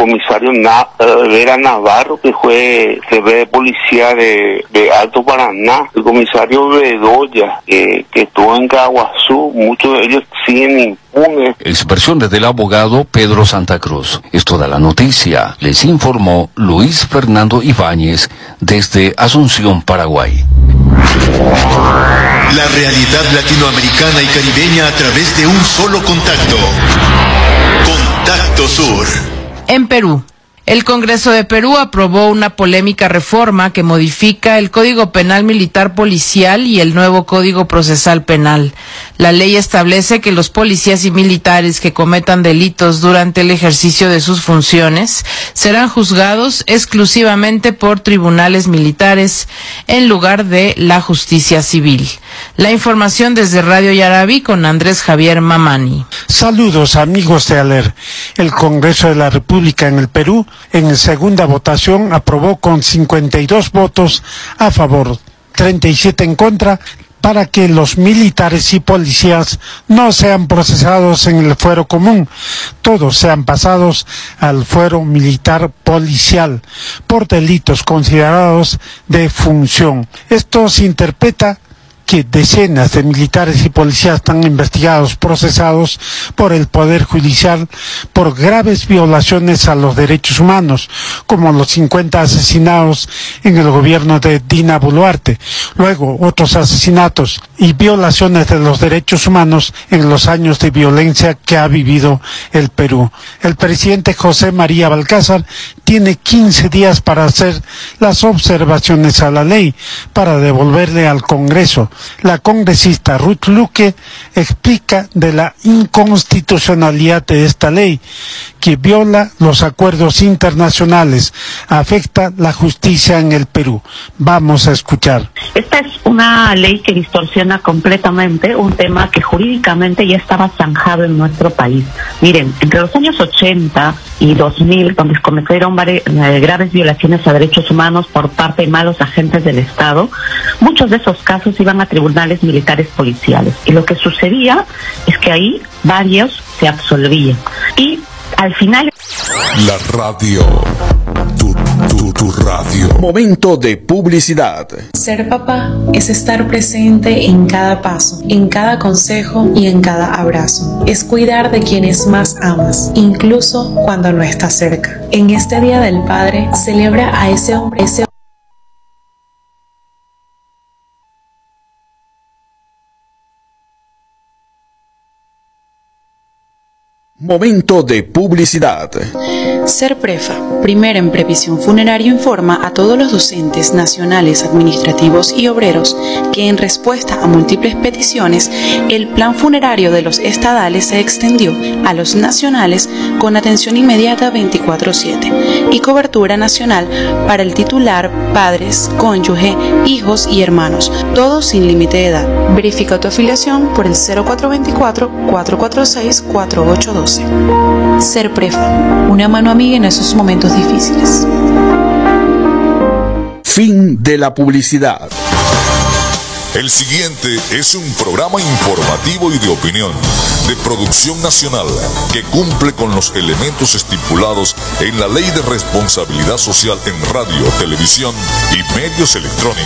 comisario Vera Navarro, que fue jefe de policía de Alto Paraná, el comisario Bedoya, que estuvo en Caguazú, muchos de ellos siguen impunes. Expresiones del abogado Pedro Santa Cruz. Es toda la noticia. Les informó Luis Fernando Ibáñez desde Asunción, Paraguay. La realidad latinoamericana y caribeña a través de un solo contacto. Contacto Sur. En Perú, el Congreso de Perú aprobó una polémica reforma que modifica el Código Penal Militar Policial y el nuevo Código Procesal Penal. La ley establece que los policías y militares que cometan delitos durante el ejercicio de sus funciones serán juzgados exclusivamente por tribunales militares en lugar de la justicia civil. La información desde Radio Yaraví con Andrés Javier Mamani. Saludos amigos de ALER. El Congreso de la República en el Perú, en segunda votación, aprobó con 52 votos a favor, 37 en contra, para que los militares y policías no sean procesados en el fuero común, todos sean pasados al fuero militar policial por delitos considerados de función. Esto se interpreta que decenas de militares y policías están investigados, procesados por el Poder Judicial por graves violaciones a los derechos humanos, como los 50 asesinados en el gobierno de Dina Boluarte, luego otros asesinatos y violaciones de los derechos humanos en los años de violencia que ha vivido el Perú. El presidente José María Balcázar tiene 15 días para hacer las observaciones a la ley, para devolverle al Congreso. La congresista Ruth Luque explica de la inconstitucionalidad de esta ley, que viola los acuerdos internacionales, afecta la justicia en el Perú. Vamos a escuchar. Esta es una ley que distorsiona completamente un tema que jurídicamente ya estaba zanjado en nuestro país. Miren, entre los años 80 y 2000, donde se cometieron graves violaciones a derechos humanos por parte de malos agentes del Estado, muchos de esos casos iban a tribunales militares policiales. Y lo que sucedía es que ahí varios se absolvían. Y al final... La radio. Tu radio. Momento de publicidad. Ser papá es estar presente en cada paso, en cada consejo y en cada abrazo. Es cuidar de quienes más amas, incluso cuando no estás cerca. En este Día del Padre, celebra a ese hombre, Momento de publicidad. Serprefa, primera en previsión funeraria, informa a todos los docentes nacionales, administrativos y obreros que en respuesta a múltiples peticiones, el plan funerario de los estadales se extendió a los nacionales con atención inmediata 24/7 y cobertura nacional para el titular, padres, cónyuge, hijos y hermanos, todos sin límite de edad. Verifica tu afiliación por el 0424-446-4812. Serprefa, una mano amiga en esos momentos difíciles. Fin de la publicidad. El siguiente es un programa informativo y de opinión, de producción nacional, que cumple con los elementos estipulados en la Ley de Responsabilidad Social en Radio, Televisión y Medios Electrónicos.